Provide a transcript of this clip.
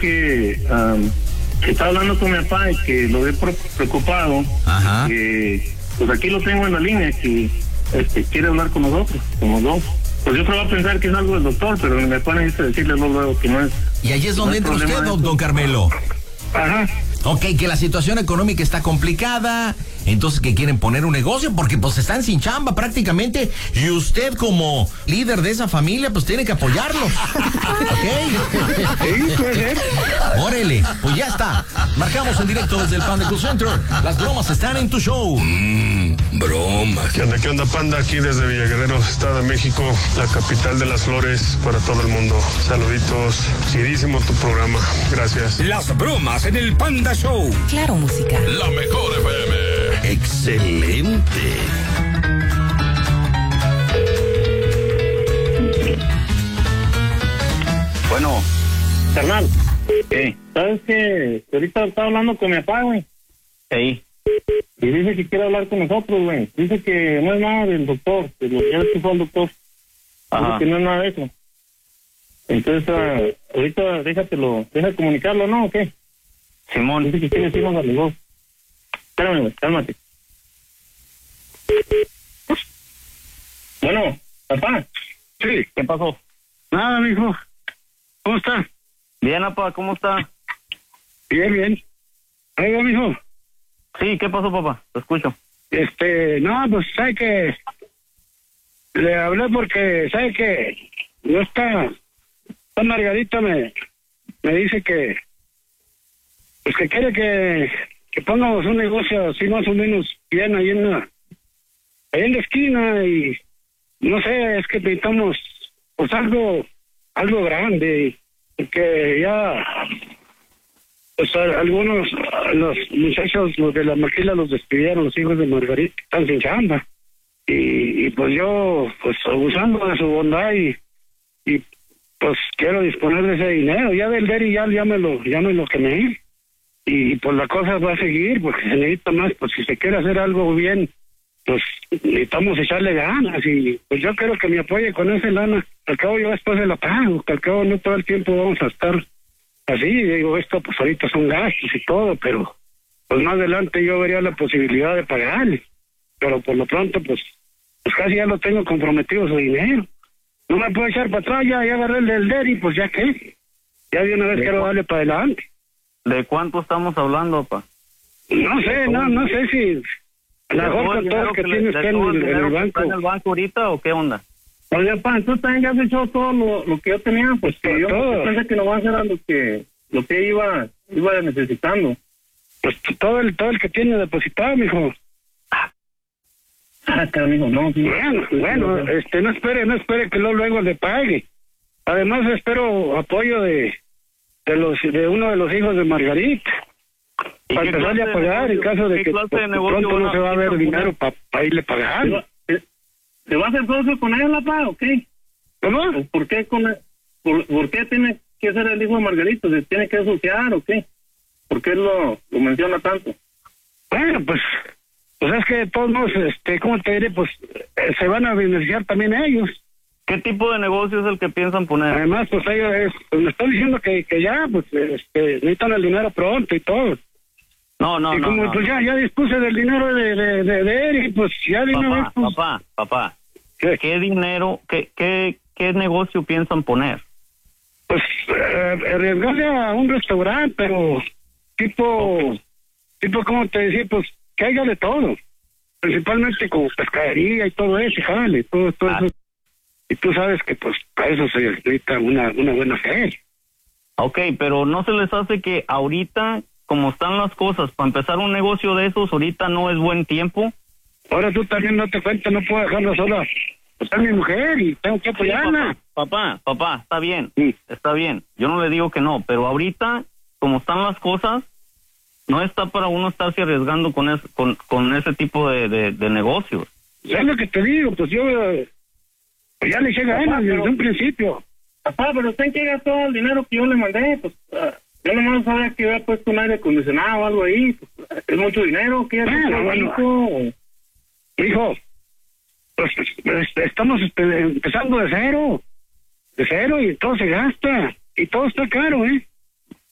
que estaba hablando con mi papá y que lo ve preocupado. Ajá. Que pues aquí lo tengo en la línea, que quiere hablar con nosotros, como dos. Pues yo creo a pensar que es algo del doctor, pero mi papá necesita decirle luego que no es. Y ahí es donde entra usted, don Carmelo. Ajá. Ok, que la situación económica está complicada, entonces que quieren poner un negocio porque pues están sin chamba prácticamente y usted como líder de esa familia pues tiene que apoyarlos. ¿Ok? Sí, puede ser. Órale, pues ya está. Marcamos en directo desde el Panda Cool Center. Las bromas están en tu show. Bromas. ¿Qué onda, Panda? Aquí desde Villa Guerrero, Estado de México, la capital de las flores para todo el mundo. Saluditos. Chidísimo tu programa. Gracias. Las bromas en el Panda Show. Claro, música. La mejor FM. Excelente. Bueno, carnal. ¿Qué? ¿Sabes qué? Ahorita estaba hablando con mi papá, güey. Sí. Y dice que quiere hablar con nosotros, güey. Dice que no es nada del doctor, que lo ya se fue al doctor. Ajá. Dice que no es nada de eso. Entonces, ahorita deja comunicarlo, ¿no? ¿O qué? Simón. Dice que quiere decirnos a los dos. Espérame, güey, cálmate. Bueno, papá. Sí. ¿Qué pasó? Nada, mijo. ¿Cómo está? Bien, papá, ¿cómo está? Bien, bien. Oiga, mijo. Sí, ¿qué pasó, papá? Te escucho. No, pues sabe que le hablé porque sabe que no está Margarita me dice que pues que quiere que pongamos un negocio así más o menos bien ahí en la esquina y no sé, es que necesitamos pues algo grande, porque ya pues algunos los muchachos, los de la maquila los despidieron, los hijos de Margarita están sin chamba y pues yo pues abusando de su bondad y pues quiero disponer de ese dinero, ya del Deri ya me lo quemé y pues la cosa va a seguir porque se necesita más, pues si se quiere hacer algo bien pues necesitamos echarle ganas y pues yo quiero que me apoye con esa lana, al cabo yo después se la pago, que al cabo no todo el tiempo vamos a estar así, digo, esto pues ahorita son gastos y todo, pero pues más adelante yo vería la posibilidad de pagarle, pero por lo pronto pues casi ya lo tengo comprometido su dinero, no me puedo echar para atrás, ya agarré el del Deri, pues ya qué, ya de una vez quiero darle para adelante. ¿De cuánto estamos hablando, papá? No sé si a lo mejor con todo lo que tiene usted en el banco. ¿Está en el banco ahorita o qué onda? Oye, papá, tú también ya has hecho todo lo que yo tenía, pues que yo pensé que nomás era lo que iba necesitando. Pues todo el que tiene depositado, mijo. Mijo, no. Sí. Bueno, no espere que luego le pague. Además espero apoyo de uno de los hijos de Margarita. Para empezarle a pagar en caso de que pronto no se va a ver dinero para irle pagando. ¿Se va a hacer socio con él, papá, o qué? ¿Cómo? ¿Por qué por qué tiene que ser el hijo de Margarita? ¿Se tiene que asociar o qué? ¿Por qué lo menciona tanto? Bueno, pues es que de todos modos, ¿cómo te diré? Pues se van a beneficiar también ellos. ¿Qué tipo de negocio es el que piensan poner? Además, pues ellos me están diciendo que ya, pues necesitan el dinero pronto y todo. No. Pues ya dispuse del dinero de él y pues ya de una vez, pues... Papá, ¿qué dinero, qué negocio piensan poner? Pues arriesgarse a un restaurante, pero tipo, ¿cómo te decía? Pues que haya de todo, principalmente como pescadería y todo eso, jale, todo eso. Y tú sabes que pues para eso se necesita una buena feria. Ok, pero ¿no se les hace que ahorita, como están las cosas, para empezar un negocio de esos, ahorita no es buen tiempo? Ahora tú también no te cuentas, no puedo dejarla sola. Pues es mi mujer y tengo que apoyarla. Sí, papá, está bien, sí. Está bien. Yo no le digo que no, pero ahorita, como están las cosas, no está para uno estarse arriesgando con ese tipo de negocios. Es lo que te digo, pues yo ya le eché ganas desde un principio. Papá, pero usted que gastó el dinero que yo le mandé, pues... yo nomás sabía que había puesto un aire acondicionado o algo ahí, pues, es mucho dinero, ¿qué bueno. Hijo, pues estamos empezando de cero y todo se gasta, y todo está caro,